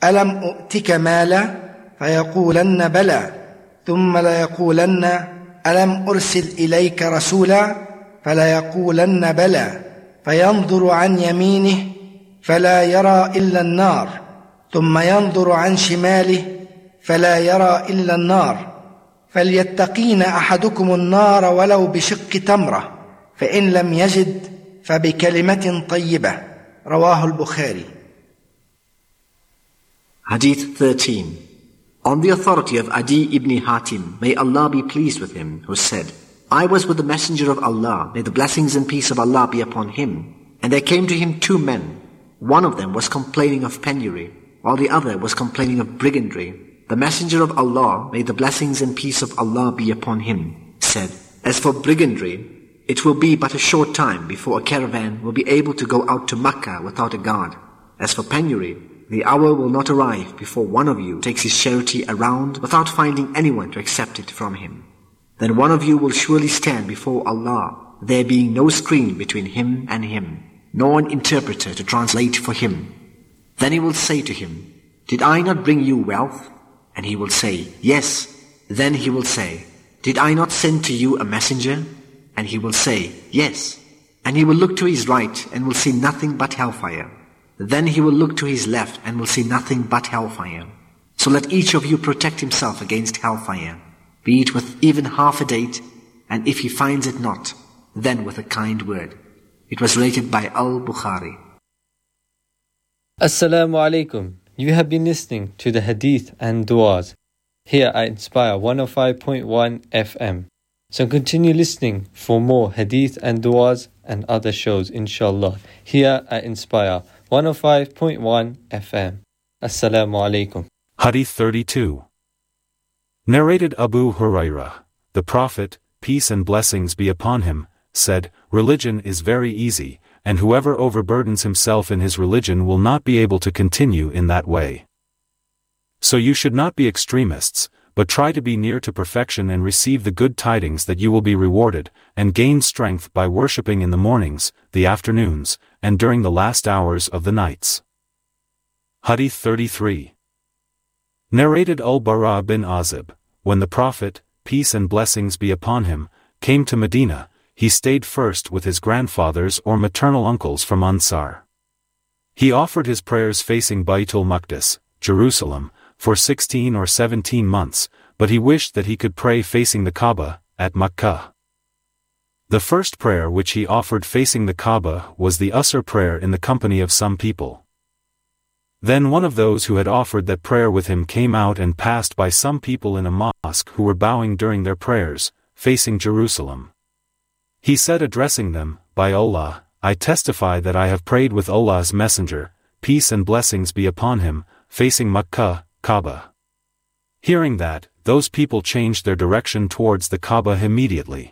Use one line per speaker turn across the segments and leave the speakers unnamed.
ألم أؤتك مالا فيقولن بلى ثم ليقولن ألم أرسل إليك رسولا فليقولن بلى فينظر عن يمينه فلا يرى إلا النار ثم ينظر عن شماله فلا يرى إلا النار فليتقين أحدكم النار ولو بشق تمرة فإن لم يجد فبكلمة طيبة. رواه البخاري.
Hadith 13. On the authority of Adi ibn Hatim, may Allah be pleased with him, who said, I was with the Messenger of Allah, may the blessings and peace of Allah be upon him, and there came to him two men. One of them was complaining of penury, while the other was complaining of brigandry. The Messenger of Allah, may the blessings and peace of Allah be upon him, said, As for brigandry, it will be but a short time before a caravan will be able to go out to Makkah without a guard. As for penury, the hour will not arrive before one of you takes his charity around without finding anyone to accept it from him. Then one of you will surely stand before Allah, there being no screen between him and him, nor an interpreter to translate for him. Then he will say to him, Did I not bring you wealth? And he will say, Yes. Then he will say, Did I not send to you a messenger? And he will say, Yes. And he will look to his right and will see nothing but hellfire. Then he will look to his left and will see nothing but hellfire. So let each of you protect himself against hellfire, be it with even half a date, and if he finds it not, then with a kind word. It was related by Al-Bukhari.
Assalamu alaikum. You have been listening to the Hadith and Du'as here at Inspire 105.1 FM. So continue listening for more Hadith and Du'as and other shows, inshallah, here at Inspire 105.1 FM. Assalamu alaikum.
Hadith 32. Narrated Abu Hurairah, the Prophet, peace and blessings be upon him, said, Religion is very easy, and whoever overburdens himself in his religion will not be able to continue in that way. So you should not be extremists, but try to be near to perfection and receive the good tidings that you will be rewarded, and gain strength by worshipping in the mornings, the afternoons, and during the last hours of the nights. Hadith 33. Narrated Al-Bara bin Azib, when the Prophet, peace and blessings be upon him, came to Medina, he stayed first with his grandfathers or maternal uncles from Ansar. He offered his prayers facing Baytul Maqdis, Jerusalem, for 16 or 17 months, but he wished that he could pray facing the Kaaba, at Makkah. The first prayer which he offered facing the Kaaba was the Asr prayer in the company of some people. Then one of those who had offered that prayer with him came out and passed by some people in a mosque who were bowing during their prayers, facing Jerusalem. He said, addressing them, By Allah, I testify that I have prayed with Allah's Messenger, peace and blessings be upon him, facing Makkah, Kaaba. Hearing that, those people changed their direction towards the Kaaba immediately.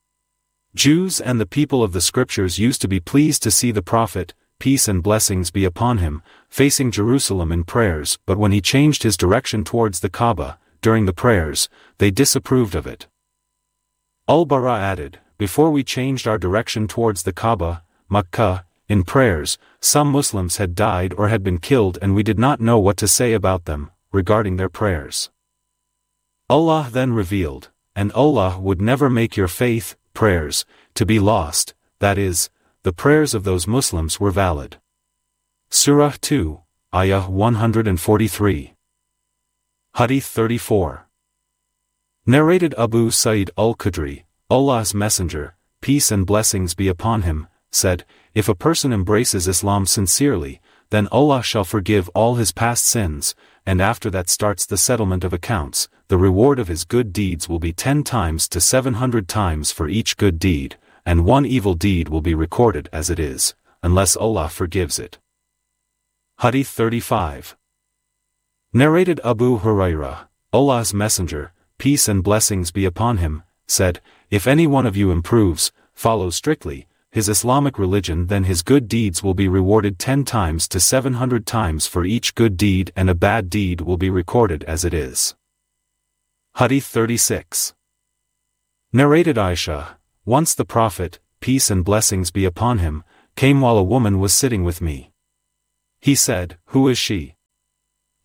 Jews and the people of the scriptures used to be pleased to see the Prophet, peace and blessings be upon him, facing Jerusalem in prayers, but when he changed his direction towards the Kaaba, during the prayers, they disapproved of it. Al-Bara added, Before we changed our direction towards the Kaaba, Makkah, in prayers, some Muslims had died or had been killed and we did not know what to say about them, regarding their prayers. Allah then revealed, and Allah would never make your faith, prayers, to be lost, that is, the prayers of those Muslims were valid. Surah 2, Ayah 143. Hadith 34. Narrated Abu Sa'id al-Khudri, Allah's Messenger, peace and blessings be upon him, said, If a person embraces Islam sincerely, then Allah shall forgive all his past sins, and after that starts the settlement of accounts, the reward of his good deeds will be 10 times to 700 times for each good deed, and one evil deed will be recorded as it is, unless Allah forgives it. Hadith 35. Narrated Abu Hurairah, Allah's Messenger, peace and blessings be upon him, said, If any one of you improves, follows strictly, his Islamic religion, then his good deeds will be rewarded 10 times to 700 times for each good deed, and a bad deed will be recorded as it is. Hadith 36. Narrated Aisha, Once the Prophet, peace and blessings be upon him, came while a woman was sitting with me. He said, Who is she?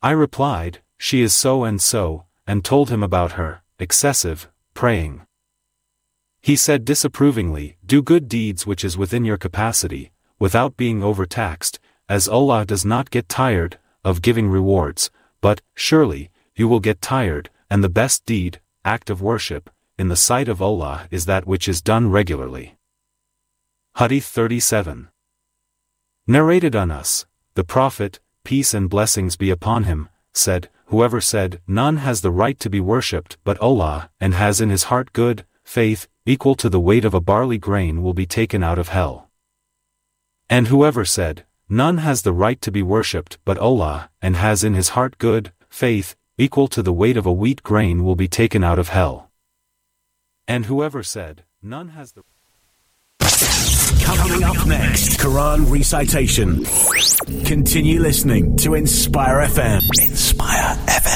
I replied, she is so and so, and told him about her excessive praying. He said disapprovingly, do good deeds which is within your capacity, without being overtaxed, as Allah does not get tired of giving rewards, but, surely, you will get tired, and the best deed, act of worship, in the sight of Allah is that which is done regularly. Hadith 37. Narrated on us, the Prophet, peace and blessings be upon him, said, whoever said, none has the right to be worshipped but Allah, and has in his heart good faith, equal to the weight of a barley grain will be taken out of hell. And whoever said, none has the right to be worshipped but Allah, and has in his heart good faith, equal to the weight of a wheat grain will be taken out of hell. And whoever said, none has the...
Coming up next, Quran recitation. Continue listening to Inspire FM. Inspire FM.